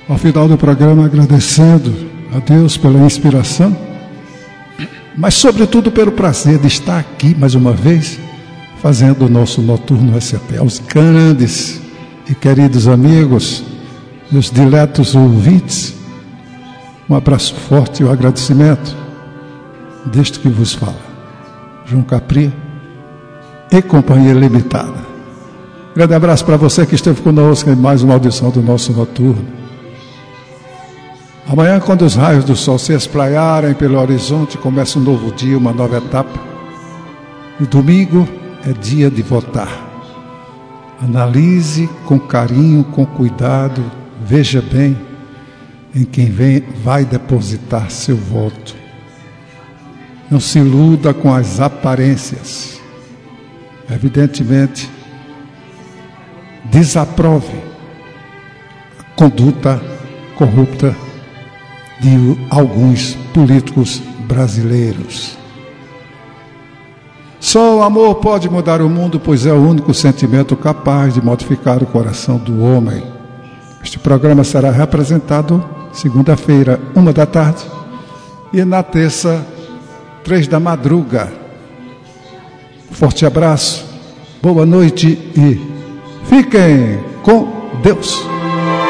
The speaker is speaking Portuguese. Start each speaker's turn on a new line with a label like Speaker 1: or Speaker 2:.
Speaker 1: ao final do programa agradecendo a Deus pela inspiração, mas sobretudo pelo prazer de estar aqui mais uma vez, fazendo o nosso Noturno SAP. Aos grandes e queridos amigos, meus diletos ouvintes, um abraço forte e um agradecimento deste que vos fala, João Capri e Companhia Limitada. Grande abraço para você que esteve conosco em mais uma audição do nosso Noturno. Amanhã, quando os raios do sol se espraiarem pelo horizonte, começa um novo dia, uma nova etapa. E domingo é dia de votar. Analise com carinho, com cuidado, veja bem em quem vai depositar seu voto. Não se iluda com as aparências. Evidentemente, desaprove a conduta corrupta de alguns políticos brasileiros. Só o amor pode mudar o mundo, pois é o único sentimento capaz de modificar o coração do homem. Este programa será representado segunda-feira, 13h, e na terça, 3h. Forte abraço, boa noite e fiquem com Deus.